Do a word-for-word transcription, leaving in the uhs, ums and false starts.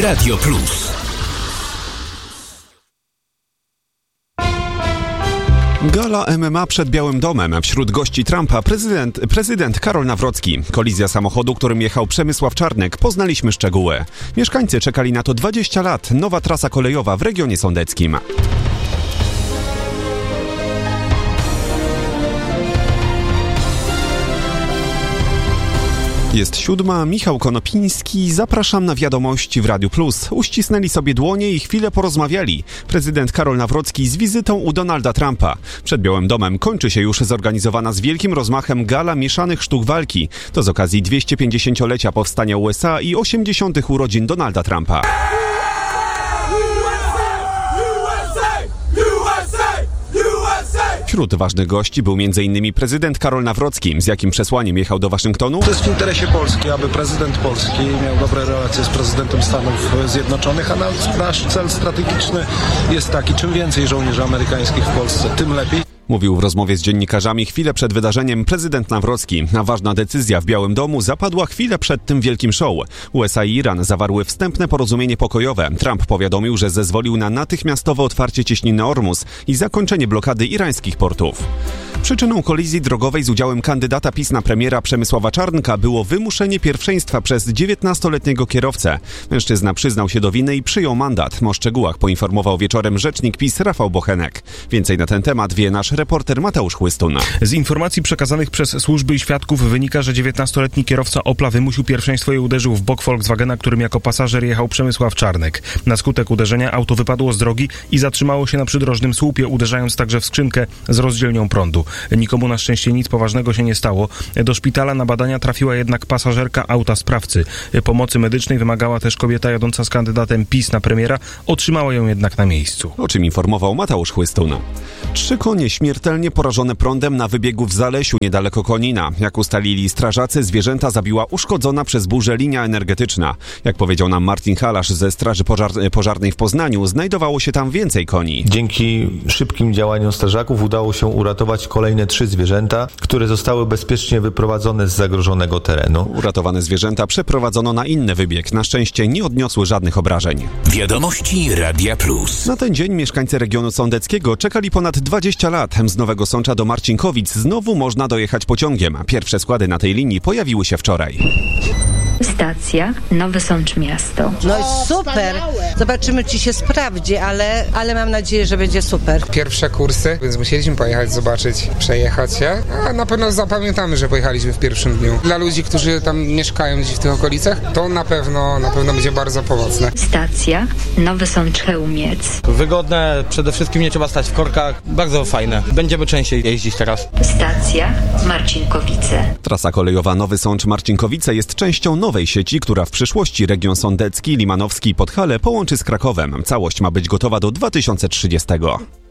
Radio Plus. Gala M M A przed Białym Domem. Wśród gości Trumpa prezydent, prezydent Karol Nawrocki. Kolizja samochodu, którym jechał Przemysław Czarnek. Poznaliśmy szczegóły. Mieszkańcy czekali na to dwadzieścia lat. Nowa trasa kolejowa w regionie sądeckim. Jest siódma, Michał Konopiński, zapraszam na wiadomości w Radiu Plus. Uścisnęli sobie dłonie i chwilę porozmawiali. Prezydent Karol Nawrocki z wizytą u Donalda Trumpa. Przed Białym Domem kończy się już zorganizowana z wielkim rozmachem gala mieszanych sztuk walki. To z okazji dwieście pięćdziesięciolecia powstania U S A i osiemdziesiątych urodzin Donalda Trumpa. Wśród ważnych gości był między innymi prezydent Karol Nawrocki. Z jakim przesłaniem jechał do Waszyngtonu? To jest w interesie Polski, aby prezydent Polski miał dobre relacje z prezydentem Stanów Zjednoczonych, a nasz cel strategiczny jest taki, czym więcej żołnierzy amerykańskich w Polsce, tym lepiej. Mówił w rozmowie z dziennikarzami chwilę przed wydarzeniem prezydent Nawrocki. A ważna decyzja w Białym Domu zapadła chwilę przed tym wielkim show. U S A i Iran zawarły wstępne porozumienie pokojowe. Trump powiadomił, że zezwolił na natychmiastowe otwarcie cieśniny Ormus i zakończenie blokady irańskich portów. Przyczyną kolizji drogowej z udziałem kandydata PiS na premiera Przemysława Czarnka było wymuszenie pierwszeństwa przez dziewiętnastoletniego kierowcę. Mężczyzna przyznał się do winy i przyjął mandat. O szczegółach poinformował wieczorem rzecznik PiS Rafał Bochenek. Więcej na ten temat wie nasz reporter Mateusz Chłystun. Z informacji przekazanych przez służby i świadków wynika, że dziewiętnastoletni kierowca Opla wymusił pierwszeństwo i uderzył w bok Volkswagena, którym jako pasażer jechał Przemysław Czarnek. Na skutek uderzenia auto wypadło z drogi i zatrzymało się na przydrożnym słupie, uderzając także w skrzynkę z rozdzielnią prądu. Nikomu na szczęście nic poważnego się nie stało. Do szpitala na badania trafiła jednak pasażerka auta sprawcy. Pomocy medycznej wymagała też kobieta jadąca z kandydatem PiS na premiera. Otrzymała ją jednak na miejscu. O czym informował Mateusz Chłystun. Trzy konie śmiertelnie porażone prądem na wybiegu w Zalesiu niedaleko Konina. Jak ustalili strażacy, zwierzęta zabiła uszkodzona przez burzę linia energetyczna. Jak powiedział nam Martin Halasz ze Straży Pożar- Pożarnej w Poznaniu, znajdowało się tam więcej koni. Dzięki szybkim działaniom strażaków udało się uratować kolejne trzy zwierzęta, które zostały bezpiecznie wyprowadzone z zagrożonego terenu. Uratowane zwierzęta przeprowadzono na inny wybieg. Na szczęście nie odniosły żadnych obrażeń. Wiadomości Radia Plus. Na ten dzień mieszkańcy regionu sądeckiego czekali ponad dwadzieścia lat. Z Nowego Sącza do Marcinkowic znowu można dojechać pociągiem. Pierwsze składy na tej linii pojawiły się wczoraj. Stacja Nowy Sącz Miasto. No i super! Zobaczymy, czy się sprawdzi, ale, ale mam nadzieję, że będzie super. Pierwsze kursy, więc musieliśmy pojechać, zobaczyć, przejechać się. A na pewno zapamiętamy, że pojechaliśmy w pierwszym dniu. Dla ludzi, którzy tam mieszkają gdzieś w tych okolicach, to na pewno, na pewno będzie bardzo pomocne. Stacja Nowy Sącz Chełmiec. Wygodne, przede wszystkim nie trzeba stać w korkach. Bardzo fajne. Będziemy częściej jeździć teraz. Stacja Marcinkowice. Trasa kolejowa Nowy Sącz Marcinkowice jest częścią nowej sieci, która w przyszłości region sądecki, limanowski i Podhale połączy z Krakowem. Całość ma być gotowa do dwa tysiące trzydziestego.